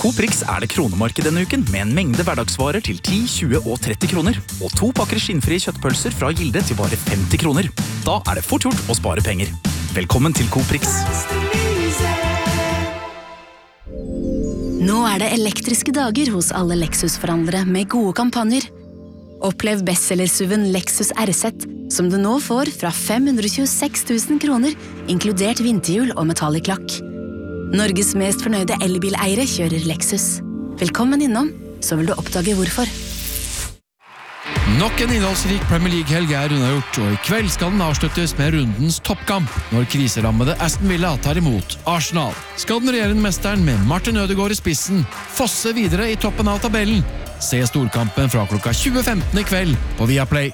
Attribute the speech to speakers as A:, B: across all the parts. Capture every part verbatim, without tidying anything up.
A: Coprix er det kronemarked denne uken, med en mengde hverdagsvarer til ti, tjue og tretti kroner, og to pakker skinnfrie kjøttpølser fra Gilde til bare femti kroner. Da er det fort gjort å spare penger. Velkommen til Coprix.
B: Nå er det elektriske dager hos alle Lexus-forhandlere med gode kampanjer. Opplev bestsellersuven Lexus R Z, som du nå får fra fem hundre tjueseks tusen kroner, inkludert vinterhjul og metallic-lakk. Norges mest fornøyde elbileiere kjører Lexus. Velkommen innom, så vil du oppdage hvorfor.
C: Nok en innholdsrik Premier League-helg er unnagjort, og i kveld skal den avsluttes med rundens toppkamp, når kriserammede Aston Villa tar imot Arsenal. Skal den regjerende mesteren med Martin Ødegaard i spissen fosse videre i toppen av tabellen? Se storkampen fra klokka tjue femten i kveld på Viaplay.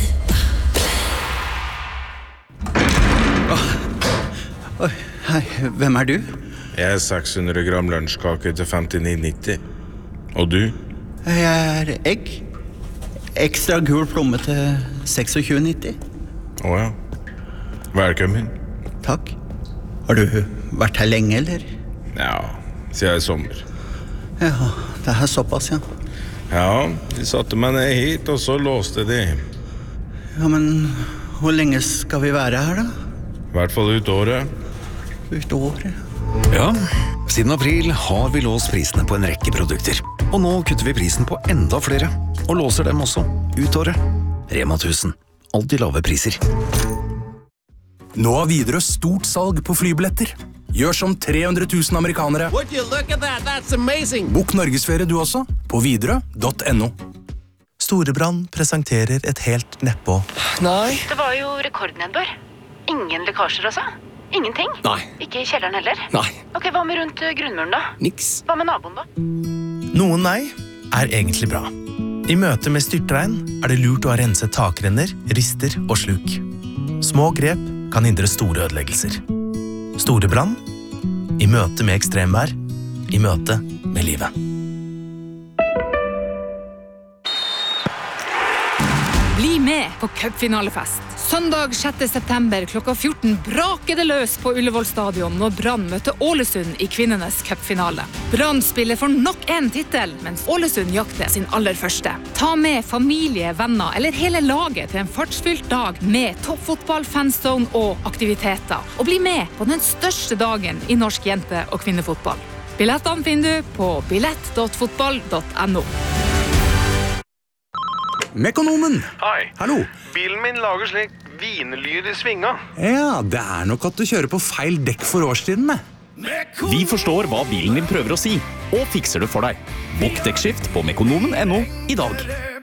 D: Oh. Oi, hei, hvem er du?
E: Jeg er seks hundre gram lunsjkake til femtini nitti. Og du?
D: Jeg er egg. Ekstra gul plomme til tjueseks nitti.
E: Åja. Velkommen.
D: Takk. Har du vært her lenge, eller?
E: Ja, siden i sommer.
D: Ja, det er såpass, ja.
E: Ja, de satte meg ned hit, og så låste de.
D: Ja, men hvor lenge skal vi være her, da?
E: I hvert fall ut året.
D: Ut året?
F: Ja, siden april har vi låst prisene på en rekke produkter. Og nå kutter vi prisen på enda flere, og låser dem også ut året. Rema tusen. Alltid lave priser.
G: Nå har Widerøe stort salg på flybilletter. Gjør som tre hundre tusen amerikanere.
H: Would you look at that? That's amazing.
G: Bok Norgesferie du også, på widerøe punktum no.
I: Storebrand presenterer et helt nedpå.
H: Nei.
B: Det var jo rekordnedbør. Ingen lekkasjer altså? Ingenting?
H: Nei.
B: Ikke i kjelleren heller?
H: Nei.
B: Ok, hva med rundt grunnmuren da?
H: Niks.
B: Hva med naboen da?
I: Noen nei er egentlig bra. I møte med styrtregn er det lurt å ha renset takrenner, rister og sluk. Små grep kan hindre store ødeleggelser. Storebrand i møte med ekstremvær, i møte med livet.
J: Bli med på cupfinalefest. Søndag sjette september klokka fjorten braker det løs på Ullevål stadion når Brann møter Ålesund i kvinnenes cupfinale. Brann spiller for nok en titel, mens Ålesund jakter sin aller første. Ta med familie, venner eller hele laget til en fartsfylt dag med toppfotball, fanzone og aktiviteter. Og bli med på den største dagen i norsk jente- og kvinnefotball. Billettene finner du på billett punktum fotball punktum no.
G: Mekonomen!
K: Hei.
G: Hallo.
K: Bilen min lager slik vinlyd i svinga.
G: Ja, det er nok at du kjører på feil dekk for årstidene.
A: Vi forstår hva bilen din prøver å si, og fikser det for deg. Bok dekkskift på mekonomen punktum no i dag.